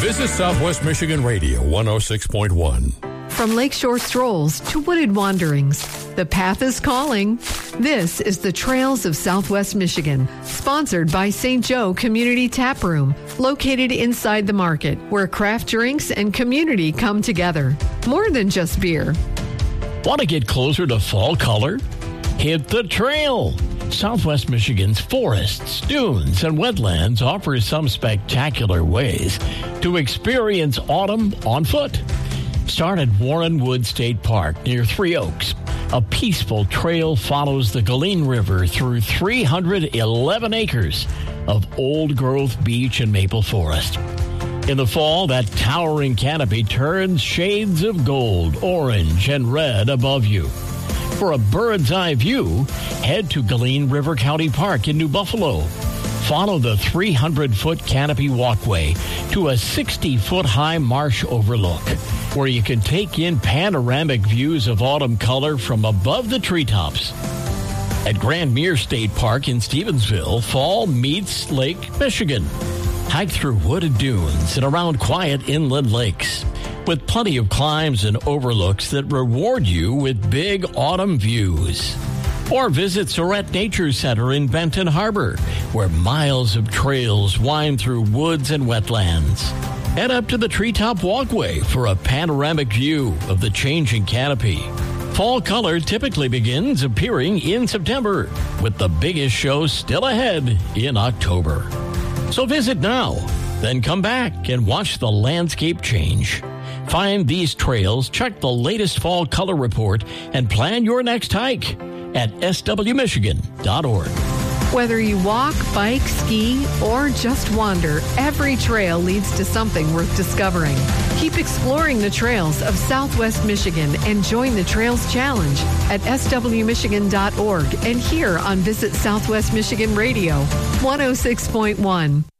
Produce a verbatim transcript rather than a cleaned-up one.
This is Southwest Michigan Radio one oh six point one. From lakeshore strolls to wooded wanderings, the path is calling. This is the Trails of Southwest Michigan, sponsored by Saint Joe Community Tap Room, located inside the market, where craft drinks and community come together. More than just beer. Want to get closer to fall color? Hit the trail. Southwest Michigan's forests, dunes, and wetlands offer some spectacular ways to experience autumn on foot. Start at Warren Wood State Park near Three Oaks. A peaceful trail follows the Galeen River through three hundred eleven acres of old-growth beech and maple forest. In the fall, that towering canopy turns shades of gold, orange, and red above you. For a bird's-eye view, head to Galeen River County Park in New Buffalo. Follow the three hundred foot canopy walkway to a sixty foot high marsh overlook, where you can take in panoramic views of autumn color from above the treetops. At Grand Mere State Park in Stevensville, fall meets Lake Michigan. Hike through wooded dunes and around quiet inland lakes, with plenty of climbs and overlooks that reward you with big autumn views. Or visit Surrett Nature Center in Benton Harbor, where miles of trails wind through woods and wetlands. Head up to the Treetop Walkway for a panoramic view of the changing canopy. Fall color typically begins appearing in September, with the biggest show still ahead in October. So visit now, then come back and watch the landscape change. Find these trails, check the latest fall color report, and plan your next hike at s w michigan dot org. Whether you walk, bike, ski, or just wander, every trail leads to something worth discovering. Keep exploring the trails of Southwest Michigan and join the Trails Challenge at s w michigan dot org and here on Visit Southwest Michigan Radio one oh six point one.